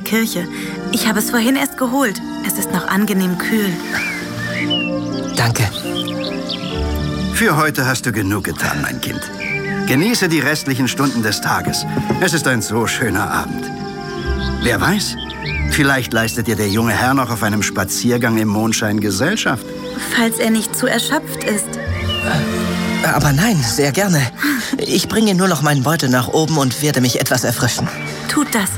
Kirche. Ich habe es vorhin erst geholt. Es ist noch angenehm kühl. Danke. Für heute hast du genug getan, mein Kind. Genieße die restlichen Stunden des Tages. Es ist ein so schöner Abend. Wer weiß, vielleicht leistet dir der junge Herr noch auf einem Spaziergang im Mondschein Gesellschaft. Falls er nicht zu erschöpft ist. Aber nein, sehr gerne. Ich bringe nur noch meinen Beutel nach oben und werde mich etwas erfrischen. Tut das.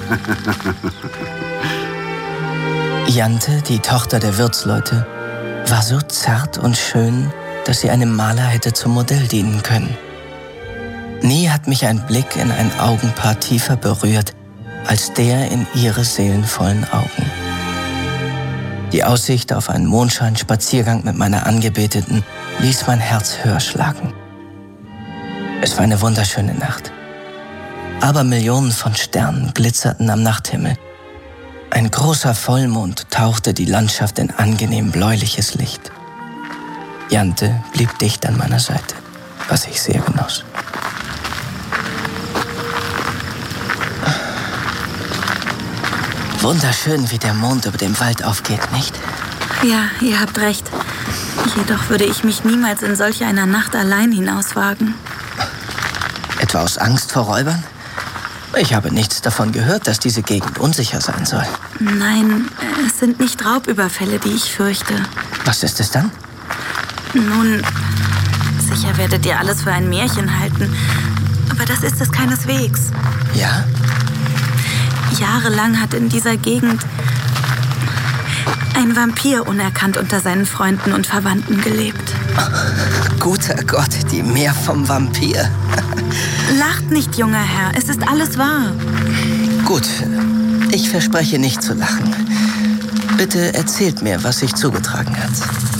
Jante, die Tochter der Wirtsleute, war so zart und schön, dass sie einem Maler hätte zum Modell dienen können. Nie hat mich ein Blick in ein Augenpaar tiefer berührt, als der in ihre seelenvollen Augen. Die Aussicht auf einen Mondscheinspaziergang mit meiner Angebeteten ließ mein Herz höher schlagen. Es war eine wunderschöne Nacht. Aber Millionen von Sternen glitzerten am Nachthimmel. Ein großer Vollmond tauchte die Landschaft in angenehm bläuliches Licht. Jante blieb dicht an meiner Seite, was ich sehr genoss. Wunderschön, wie der Mond über dem Wald aufgeht, nicht? Ja, ihr habt recht. Jedoch würde ich mich niemals in solch einer Nacht allein hinauswagen. Etwa aus Angst vor Räubern? Ich habe nichts davon gehört, dass diese Gegend unsicher sein soll. Nein, es sind nicht Raubüberfälle, die ich fürchte. Was ist es dann? Nun, sicher werdet ihr alles für ein Märchen halten. Aber das ist es keineswegs. Ja? Jahrelang hat in dieser Gegend ein Vampir unerkannt unter seinen Freunden und Verwandten gelebt. Guter Gott, die Mehr vom Vampir. Lacht nicht, junger Herr. Es ist alles wahr. Gut, ich verspreche nicht zu lachen. Bitte erzählt mir, was sich zugetragen hat.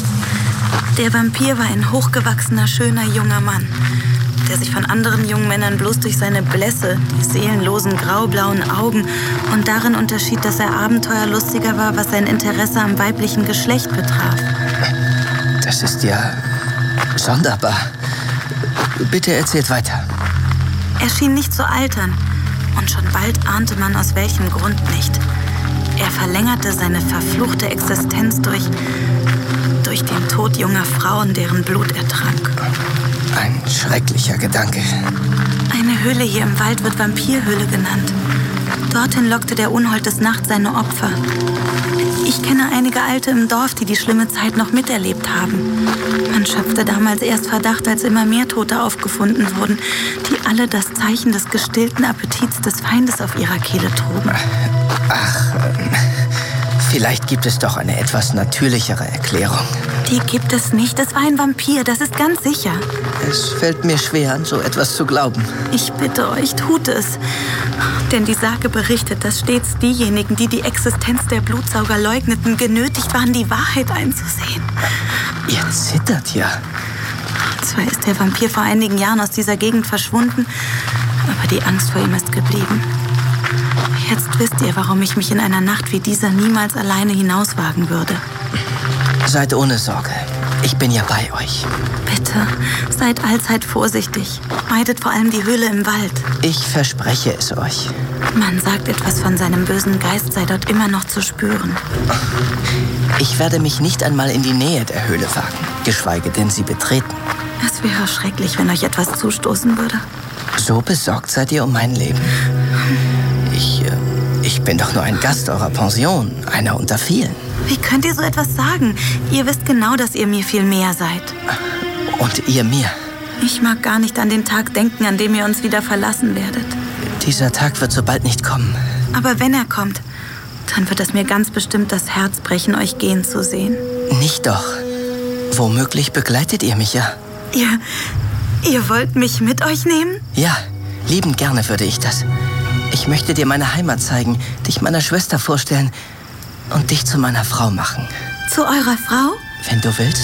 Der Vampir war ein hochgewachsener, schöner junger Mann, der sich von anderen jungen Männern bloß durch seine Blässe, die seelenlosen graublauen Augen und darin unterschied, dass er abenteuerlustiger war, was sein Interesse am weiblichen Geschlecht betraf. Das ist ja sonderbar. Bitte erzählt weiter. Er schien nicht zu altern und schon bald ahnte man, aus welchem Grund nicht. Er verlängerte seine verfluchte Existenz durch den Tod junger Frauen, deren Blut er trank. Ein schrecklicher Gedanke. Eine Höhle hier im Wald wird Vampirhöhle genannt. Dorthin lockte der Unhold des Nachts seine Opfer. Ich kenne einige Alte im Dorf, die die schlimme Zeit noch miterlebt haben. Man schöpfte damals erst Verdacht, als immer mehr Tote aufgefunden wurden, die alle das Zeichen des gestillten Appetits des Feindes auf ihrer Kehle trugen. Ach, vielleicht gibt es doch eine etwas natürlichere Erklärung. Die gibt es nicht. Es war ein Vampir, das ist ganz sicher. Es fällt mir schwer, an so etwas zu glauben. Ich bitte euch, tut es. Denn die Sage berichtet, dass stets diejenigen, die die Existenz der Blutsauger leugneten, genötigt waren, die Wahrheit einzusehen. Ihr zittert ja. Zwar ist der Vampir vor einigen Jahren aus dieser Gegend verschwunden, aber die Angst vor ihm ist geblieben. Jetzt wisst ihr, warum ich mich in einer Nacht wie dieser niemals alleine hinauswagen würde. Seid ohne Sorge. Ich bin ja bei euch. Bitte, seid allzeit vorsichtig. Meidet vor allem die Höhle im Wald. Ich verspreche es euch. Man sagt, etwas von seinem bösen Geist sei dort immer noch zu spüren. Ich werde mich nicht einmal in die Nähe der Höhle wagen, geschweige denn sie betreten. Es wäre schrecklich, wenn euch etwas zustoßen würde. So besorgt seid ihr um mein Leben. Ich bin doch nur ein Gast eurer Pension, einer unter vielen. Wie könnt ihr so etwas sagen? Ihr wisst genau, dass ihr mir viel mehr seid. Und ihr mir. Ich mag gar nicht an den Tag denken, an dem ihr uns wieder verlassen werdet. Dieser Tag wird so bald nicht kommen. Aber wenn er kommt, dann wird es mir ganz bestimmt das Herz brechen, euch gehen zu sehen. Nicht doch. Womöglich begleitet ihr mich ja. Ihr wollt mich mit euch nehmen? Ja, liebend gerne würde ich das. Ich möchte dir meine Heimat zeigen, dich meiner Schwester vorstellen und dich zu meiner Frau machen. Zu eurer Frau? Wenn du willst.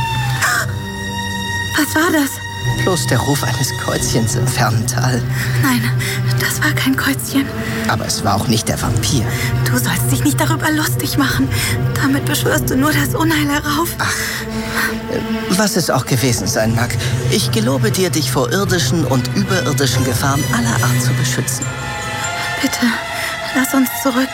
Was war das? Bloß der Ruf eines Käuzchens im fernen Tal. Nein, das war kein Käuzchen. Aber es war auch nicht der Vampir. Du sollst dich nicht darüber lustig machen. Damit beschwörst du nur das Unheil herauf. Ach, was es auch gewesen sein mag. Ich gelobe dir, dich vor irdischen und überirdischen Gefahren aller Art zu beschützen. Bitte, lass uns zurück.